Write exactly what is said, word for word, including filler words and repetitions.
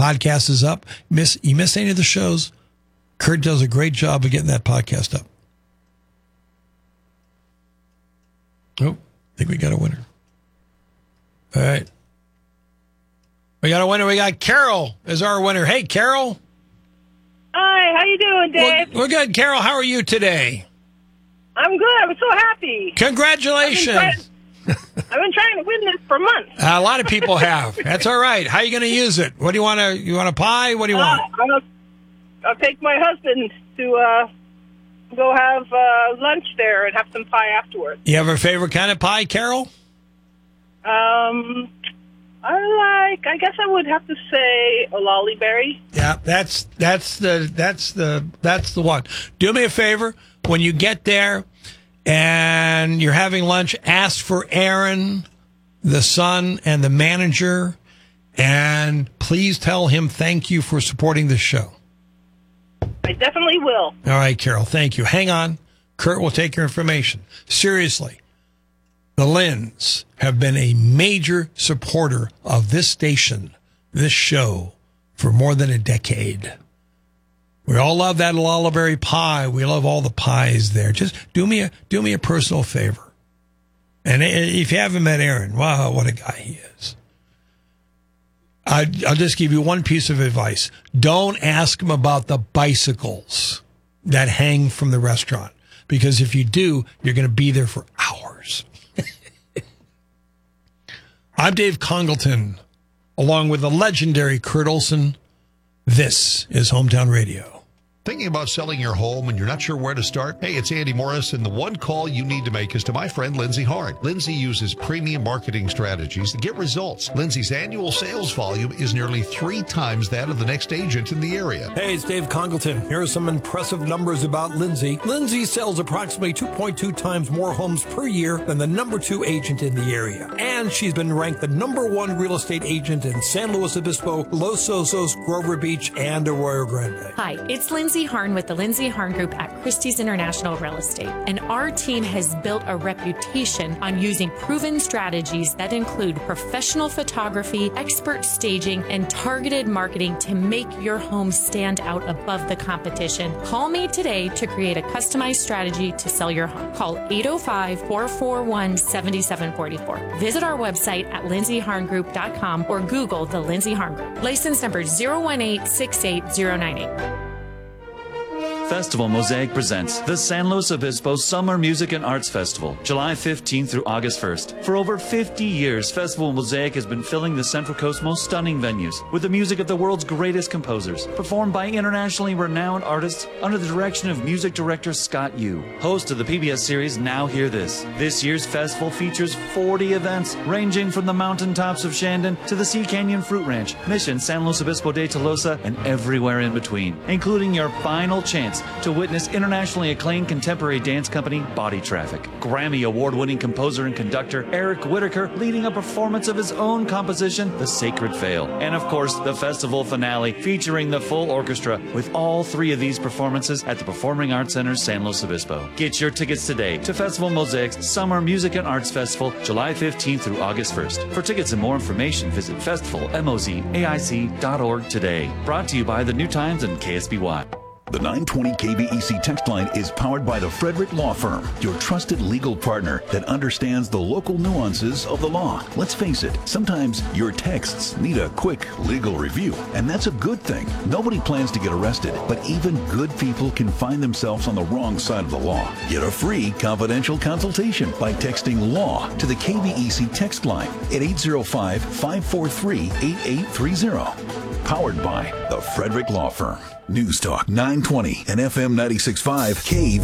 podcast is up. Miss you miss any of the shows? Kurt does a great job of getting that podcast up. Oh, I think we got a winner. All right. We got a winner. We got Carol as our winner. Hey, Carol. Hi, how you doing, Dave? We're, we're good. Carol, how are you today? I'm good. I'm so happy. Congratulations. I've been, trying, I've been trying to win this for months. Uh, a lot of people have. That's all right. How are you going to use it? What do you want to, you want a pie? What do you uh, want? I'll, I'll take my husband to uh, go have uh, lunch there and have some pie afterwards. You have a favorite kind of pie, Carol? Um, I like, I guess I would have to say a lollyberry. Yeah, that's that's the that's the that's the one. Do me a favor, when you get there and you're having lunch, ask for Aaron, the son, and the manager, and please tell him thank you for supporting the show. I definitely will. All right, Carol, thank you. Hang on. Kurt will take your information. Seriously, the Lynns have been a major supporter of this station, this show, for more than a decade. We all love that lollyberry pie. We love all the pies there. Just do me a do me a personal favor. And if you haven't met Aaron, wow, what a guy he is. I, I'll just give you one piece of advice. Don't ask him about the bicycles that hang from the restaurant, because if you do, you're going to be there for hours. I'm Dave Congleton, along with the legendary Kurt Olson. This is Hometown Radio. Thinking about selling your home and you're not sure where to start? Hey, it's Andy Morris, and the one call you need to make is to my friend Lindsay Harn. Lindsay uses premium marketing strategies to get results. Lindsay's annual sales volume is nearly three times that of the next agent in the area. Hey, it's Dave Congleton. Here are some impressive numbers about Lindsay. Lindsay sells approximately two point two times more homes per year than the number two agent in the area. And she's been ranked the number one real estate agent in San Luis Obispo, Los Osos, Grover Beach, and Arroyo Grande. Hi, it's Lindsay Harn with the Lindsay Harn Group at Christie's International Real Estate. And our team has built a reputation on using proven strategies that include professional photography, expert staging, and targeted marketing to make your home stand out above the competition. Call me today to create a customized strategy to sell your home. Call eight oh five, four four one, seven seven four four. Visit our website at lindsay harn group dot com or Google the Lindsay Harn Group. License number zero one eight six eight zero nine eight. Festival Mosaic presents the San Luis Obispo Summer Music and Arts Festival, July fifteenth through August first. For over fifty years, Festival Mosaic has been filling the Central Coast's most stunning venues with the music of the world's greatest composers, performed by internationally renowned artists under the direction of music director Scott Yu, host of the P B S series Now Hear This. This year's festival features forty events, ranging from the mountaintops of Shandon to the Sea Canyon Fruit Ranch, Mission, San Luis Obispo de Tolosa, and everywhere in between, including your final chance to witness internationally acclaimed contemporary dance company Body Traffic. Grammy award-winning composer and conductor Eric Whitaker leading a performance of his own composition, The Sacred Veil. And of course, the festival finale featuring the full orchestra with all three of these performances at the Performing Arts Center, San Luis Obispo. Get your tickets today to Festival Mosaic's Summer Music and Arts Festival, July fifteenth through August first. For tickets and more information, visit festival mosaic dot org today. Brought to you by the New Times and K S B Y. The nine twenty K B E C text line is powered by the Frederick Law Firm, your trusted legal partner that understands the local nuances of the law. Let's face it, sometimes your texts need a quick legal review, and that's a good thing. Nobody plans to get arrested, but even good people can find themselves on the wrong side of the law. Get a free confidential consultation by texting LAW to the K B E C text line at eight zero five, five four three, eight eight three zero. Powered by the Frederick Law Firm. News Talk nine twenty and F M ninety-six point five K V.